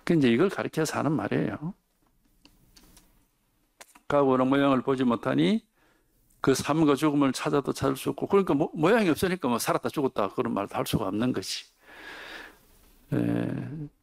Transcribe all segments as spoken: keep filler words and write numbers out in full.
이제 이걸 가르쳐서 하는 말이에요. 가고 오는 모양을 보지 못하니 그 삶과 죽음을 찾아도 찾을 수 없고, 그러니까 모, 모양이 없으니까 뭐 살았다 죽었다 그런 말도 할 수가 없는 것이. 에,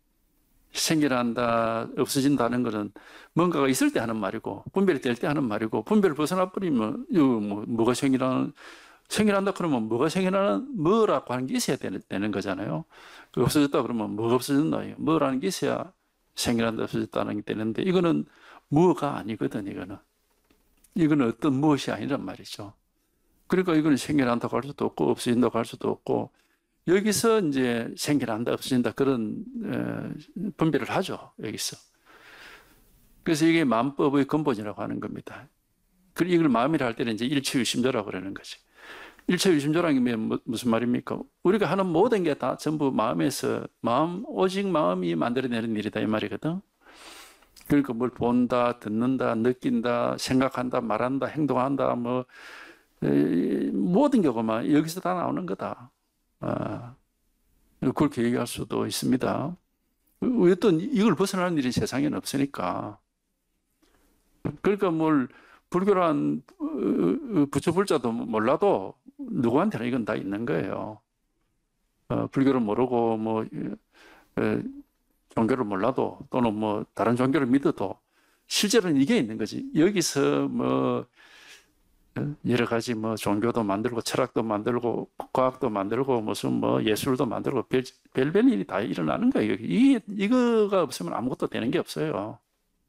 생겨난다, 없어진다는 것은 뭔가가 있을 때 하는 말이고, 분별이 될 때 하는 말이고, 분별을 벗어나 버리면 이거 뭐 뭐가 생겨나는, 생겨난다 그러면 뭐가 생겨나는, 뭐라고 하는 게 있어야 되는, 되는 거잖아요. 그 없어졌다 그러면 뭐가 없어졌나, 뭐라는 게 있어야 생겨난다 없어졌다는 게 되는데, 이거는 뭐가 아니거든. 이거는 이거는 어떤 무엇이 아니란 말이죠. 그러니까 이거는 생겨난다고 할 수도 없고 없어진다고 할 수도 없고, 여기서 이제 생겨난다 없어진다 그런 에, 분별을 하죠. 여기서. 그래서 이게 만법의 근본이라고 하는 겁니다. 그리고 이걸 마음이라 할 때는 이제 일체유심조라고 그러는 거지. 일체유심조라는 게 무슨 말입니까? 우리가 하는 모든 게 다 전부 마음에서, 마음, 오직 마음이 만들어내는 일이다 이 말이거든. 그러니까 뭘 본다, 듣는다, 느낀다, 생각한다, 말한다, 행동한다, 뭐 에, 모든 경우만 여기서 다 나오는 거다. 아, 그렇게 얘기할 수도 있습니다. 어떤 이걸 벗어나는 일이 세상에는 없으니까. 그러니까 뭘 불교란 부처불자도 몰라도 누구한테나 이건 다 있는 거예요. 어, 불교를 모르고 뭐 에, 종교를 몰라도 또는 뭐 다른 종교를 믿어도 실제로는 이게 있는 거지. 여기서 뭐 여러 가지 뭐 종교도 만들고 철학도 만들고 과학도 만들고 무슨 뭐 예술도 만들고 별, 별별 일이 다 일어나는 거예요. 이, 이거가 없으면 아무것도 되는 게 없어요.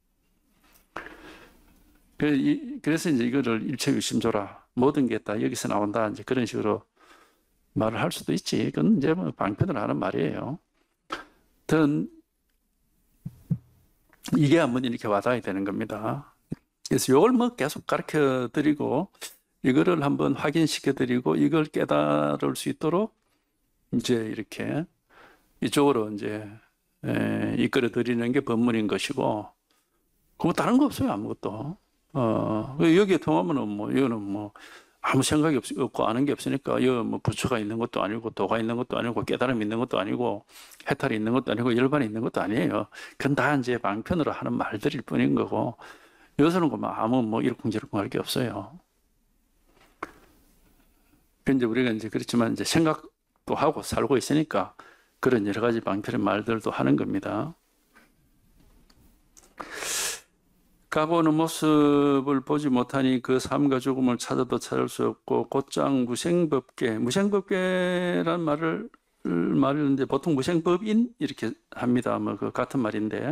그래서 이제 이거를 일체유심조라, 모든 게 다 여기서 나온다, 이제 그런 식으로 말을 할 수도 있지. 그건 이제 뭐 방편을 하는 말이에요. 든 이게 한번 이렇게 와닿아야 되는 겁니다. 그래서 이걸 뭐 계속 가르쳐 드리고, 이거를 한번 확인시켜 드리고, 이걸 깨달을 수 있도록 이제 이렇게 이쪽으로 이제 에, 이끌어 드리는 게 법문인 것이고, 그거 다른 거 없어요, 아무것도. 어, 여기에 통하면은 뭐, 이거는 뭐, 아무 생각이 없, 없고 아는 게 없으니까, 이거 뭐 부처가 있는 것도 아니고, 도가 있는 것도 아니고, 깨달음이 있는 것도 아니고, 해탈이 있는 것도 아니고, 열반이 있는 것도 아니에요. 그건 다 이제 방편으로 하는 말들일 뿐인 거고, 여기서는 뭐 아무 뭐 이러쿵저러쿵 할 게 없어요. 근데 우리가 이제 그렇지만 이제 생각도 하고 살고 있으니까 그런 여러 가지 방편의 말들도 하는 겁니다. 가고 오는 모습을 보지 못하니 그 삶과 죽음을 찾아도 찾을 수 없고 곧장 무생법계, 무생법계란 말을 말을 이제 보통 무생법인 이렇게 합니다. 뭐 그 같은 말인데,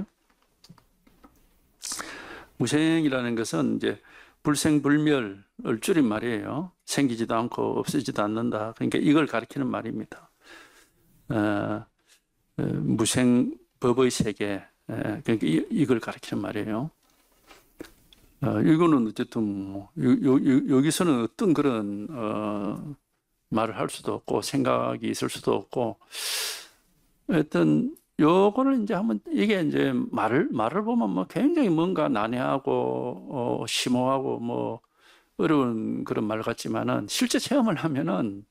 무생이라는 것은 이제 불생불멸을 줄인 말이에요. 생기지도 않고 없어지지도 않는다. 그러니까 이걸 가리키는 말입니다. 어, 어, 무생법의 세계, 에, 그러니까 이, 이걸 가리키는 말이에요. 어, 이거는 어쨌든 뭐, 요, 요, 여기서는 어떤 그런 어, 말을 할 수도 없고 생각이 있을 수도 없고, 하여튼 요거를 이제 한번 이게 이제 말을 말을 보면 뭐 굉장히 뭔가 난해하고 어, 심오하고 뭐 어려운 그런 말 같지만은 실제 체험을 하면은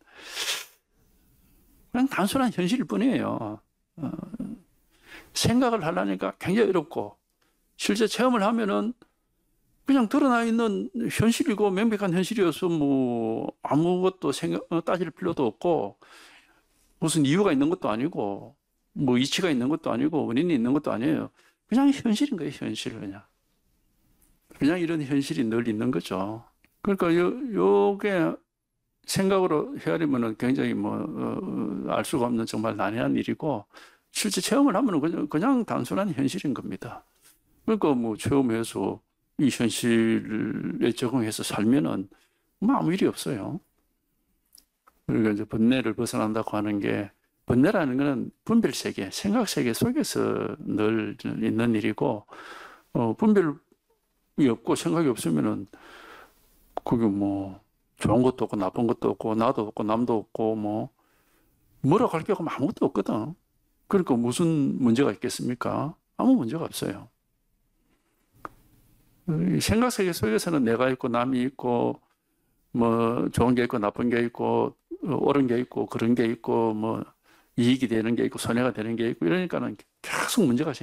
그냥 단순한 현실일 뿐이에요. 어, 생각을 하려니까 굉장히 어렵고, 실제 체험을 하면은 그냥 드러나 있는 현실이고 명백한 현실이어서 뭐 아무것도 생각 따질 필요도 없고, 무슨 이유가 있는 것도 아니고, 뭐 이치가 있는 것도 아니고 원인이 있는 것도 아니에요. 그냥 현실인 거예요. 현실. 그냥 그냥 이런 현실이 늘 있는 거죠. 그러니까 요, 요게 생각으로 헤아리면은 굉장히 뭐 알 어, 수가 없는 정말 난해한 일이고, 실제 체험을 하면은 그냥, 그냥 단순한 현실인 겁니다. 그러니까 뭐 체험해서 이 현실에 적응해서 살면은 뭐 아무 일이 없어요. 그러니까 이제 번뇌를 벗어난다고 하는 게, 번뇌라는 것은 분별 세계, 생각 세계 속에서 늘 있는 일이고, 어, 분별이 없고 생각이 없으면은 그게 뭐 좋은 것도 없고 나쁜 것도 없고 나도 없고 남도 없고 뭐 뭐라고 할 게 없고 아무것도 없거든. 그러니까 무슨 문제가 있겠습니까? 아무 문제가 없어요. 생각 세계 속에서는 내가 있고 남이 있고 뭐 좋은 게 있고 나쁜 게 있고 옳은 게 있고 그런 게 있고 뭐 이익이 되는 게 있고 손해가 되는 게 있고 이러니까는 계속 문제가